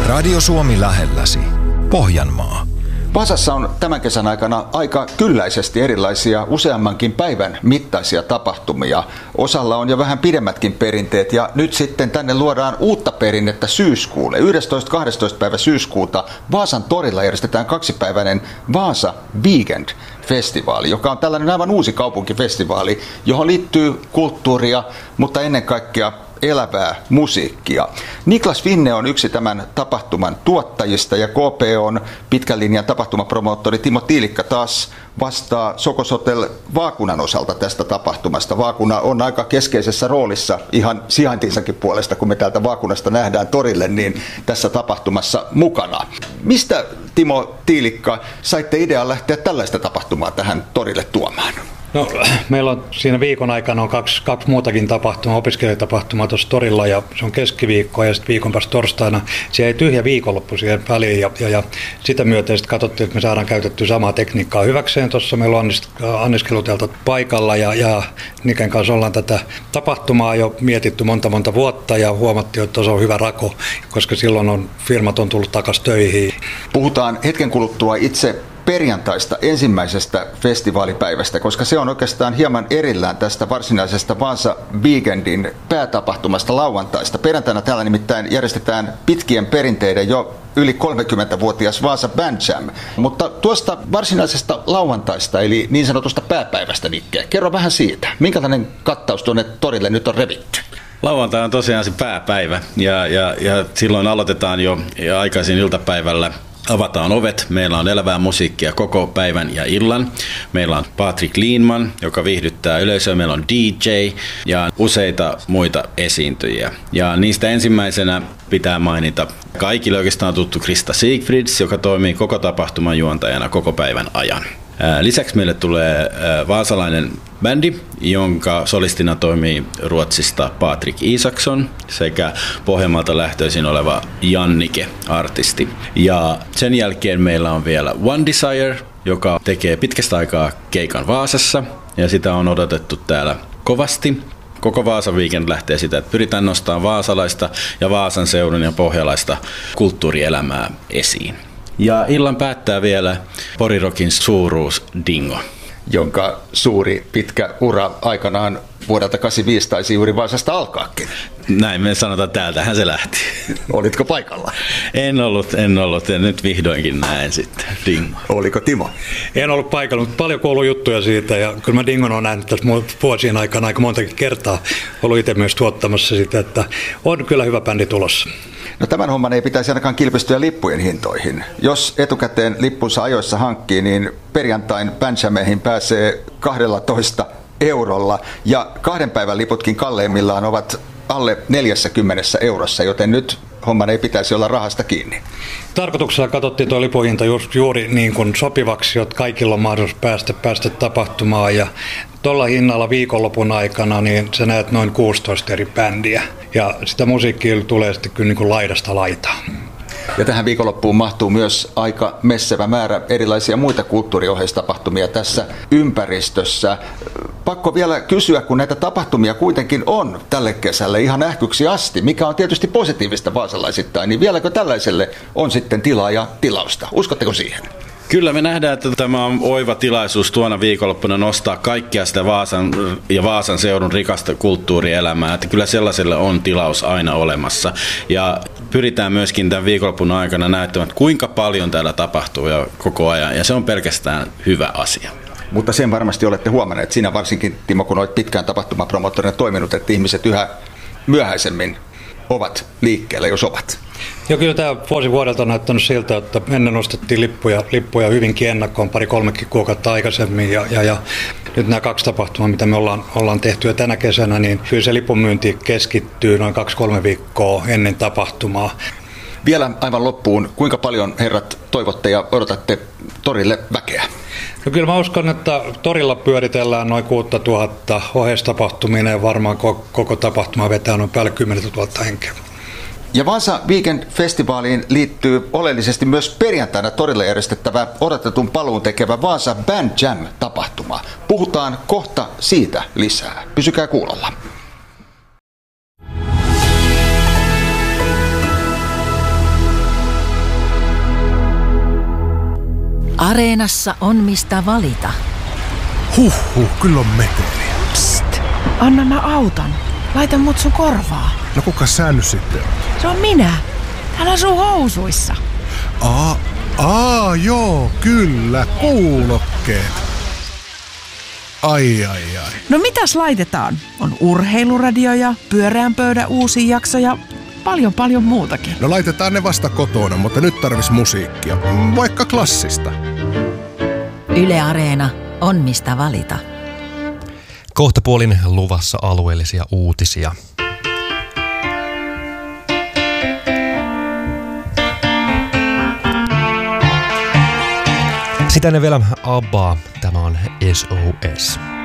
Radio Suomi lähelläsi. Pohjanmaa. Vaasassa on tämän kesän aikana aika kylläisesti erilaisia useammankin päivän mittaisia tapahtumia. Osalla on jo vähän pidemmätkin perinteet ja nyt sitten tänne luodaan uutta perinnettä syyskuulle. 11.–12. päivä syyskuuta Vaasan torilla järjestetään kaksipäiväinen Vaasa Weekend-festivaali, joka on tällainen aivan uusi kaupunkifestivaali, johon liittyy kulttuuria, mutta ennen kaikkea elävää musiikkia. Niklas Finne on yksi tämän tapahtuman tuottajista ja KP on pitkän linjan tapahtumapromoottori Timo Tiilikka taas vastaa Sokos Hotel Vaakunan osalta tästä tapahtumasta. Vaakuna on aika keskeisessä roolissa ihan sijaintinsakin puolesta, kun me täältä Vaakunasta nähdään torille, niin tässä tapahtumassa mukana. Mistä, Timo Tiilikka, saitte idean lähteä tällaista tapahtumaa tähän torille tuomaan? No, meillä on siinä viikon aikana on kaksi muutakin tapahtumaa, opiskelijatapahtumaa tuossa torilla, ja se on keskiviikko ja sitten viikon päästä torstaina. Siellä ei tyhjä viikonloppu siihen väliin ja sitä myöten sitten katsottiin, että me saadaan käytettyä samaa tekniikkaa hyväkseen. Tuossa meillä on anniskeluteltat paikalla ja Niken kanssa ollaan tätä tapahtumaa jo mietitty monta vuotta ja huomattiin, että se on hyvä rako, koska silloin firmat on tullut takaisin töihin. Puhutaan hetken kuluttua itse perjantaista ensimmäisestä festivaalipäivästä, koska se on oikeastaan hieman erillään tästä varsinaisesta Vaasa Weekendin päätapahtumasta lauantaista. Perjantaina täällä nimittäin järjestetään pitkien perinteiden jo yli 30-vuotias Vaasa Band Jam. Mutta tuosta varsinaisesta lauantaista, eli niin sanotusta pääpäivästä, Nikke, kerro vähän siitä. Minkälainen kattaus tuonne torille nyt on revitty? Lauantai on tosiaan se pääpäivä ja silloin aloitetaan jo aikaisin iltapäivällä. Avataan ovet, meillä on elävää musiikkia koko päivän ja illan. Meillä on Patrick Lienman, joka viihdyttää yleisöä. Meillä on DJ ja useita muita esiintyjiä. Ja niistä ensimmäisenä pitää mainita kaikille oikeastaan tuttu Krista Siegfrids, joka toimii koko tapahtuman juontajana koko päivän ajan. Lisäksi meille tulee vaasalainen bändi, jonka solistina toimii Ruotsista Patrik Isaksson sekä Pohjanmaalta lähtöisin oleva Jannike, artisti. Ja sen jälkeen meillä on vielä One Desire, joka tekee pitkästä aikaa keikan Vaasassa ja sitä on odotettu täällä kovasti. Koko Vaasa Weekend lähtee sitä, että pyritään nostamaan vaasalaista ja Vaasan seudun ja pohjalaista kulttuurielämää esiin. Ja illan päättää vielä Porirokin suuruus Dingo, jonka suuri pitkä ura aikanaan vuodelta 1985 taisi juuri Vaasasta alkaakin. Näin me sanotaan, täältähän se lähti. Olitko paikalla? En ollut ja nyt vihdoinkin näen sitten Dingo. Oliko Timo? En ollut paikalla, mutta paljon kuuluu juttuja siitä ja kyllä mä Dingon on nähnyt tässä vuosien aikana aika montakin kertaa. Ollut itse myös tuottamassa sitä, että on kyllä hyvä bändi tulossa. No tämän homman ei pitäisi ainakaan kilpistyä lippujen hintoihin. Jos etukäteen lippunsa ajoissa hankkii, niin perjantain Bandjameihin pääsee 12 eurolla ja 2 päivän liputkin kalleimmillaan ovat alle 40 eurossa, joten nyt homman ei pitäisi olla rahasta kiinni. Tarkoituksella katsottiin tuo lipuhinta juuri niin kuin sopivaksi, että kaikilla on mahdollisuus päästä tapahtumaan ja tuolla hinnalla viikonlopun aikana niin sä näet noin 16 eri bändiä ja sitä musiikkia tulee sitten kyllä niin kuin laidasta laitaan. Ja tähän viikonloppuun mahtuu myös aika messevä määrä erilaisia muita kulttuurioheistapahtumia tässä ympäristössä. Pakko vielä kysyä, kun näitä tapahtumia kuitenkin on tälle kesälle ihan ähkyksi asti, mikä on tietysti positiivista vaasalaisittain, niin vieläkö tällaiselle on sitten tilaa ja tilausta? Uskotteko siihen? Kyllä me nähdään, että tämä on oiva tilaisuus tuona viikonloppuna nostaa kaikkea sitä Vaasan ja Vaasan seudun rikasta kulttuurielämää. Että kyllä sellaiselle on tilaus aina olemassa. Ja pyritään myöskin tämän viikonlopun aikana näyttämään, kuinka paljon täällä tapahtuu ja koko ajan. Ja se on pelkästään hyvä asia. Mutta sen varmasti olette huomanneet, sinä varsinkin Timo, kun olet pitkään tapahtumapromoottorina toiminut, että ihmiset yhä myöhäisemmin ovat liikkeellä, jos ovat. Joo, kyllä tämä vuodelta on näyttänyt siltä, että ennen nostettiin lippuja hyvinkin ennakkoon 2-3 kuukautta aikaisemmin ja nyt nämä 2 tapahtumaa, mitä me ollaan tehty jo tänä kesänä, niin kyllä se lipunmyynti keskittyy noin 2-3 viikkoa ennen tapahtumaa. Vielä aivan loppuun, kuinka paljon herrat toivotte ja odotatte torille väkeä? No kyllä mä uskon, että torilla pyöritellään noin 6000 oheistapahtuminen ja varmaan koko tapahtuma vetää noin päälle 10 000 henkeä. Ja Vaasa Weekend-festivaaliin liittyy oleellisesti myös perjantaina torilla järjestettävä odotetun paluun tekevä Vaasa Band Jam-tapahtuma. Puhutaan kohta siitä lisää. Pysykää kuulolla. Areenassa on mistä valita. Kyllä on meteliä. Psst, anna mä auton. Laita mut sun korvaa. No kuka sä nyt sitten on? Se on minä. Hän asuu housuissa. Joo, kyllä, kuulokkeet. Ai. No mitäs laitetaan? On urheiluradio ja pyöreän pöydän uusi jakso ja paljon muutakin. No laitetaan ne vasta kotona, mutta nyt tarvis musiikkia. Vaikka klassista. Yle Areena on mistä valita. Kohtapuolin luvassa alueellisia uutisia. Sitä ne vielä Abbaa. Tämä on SOS.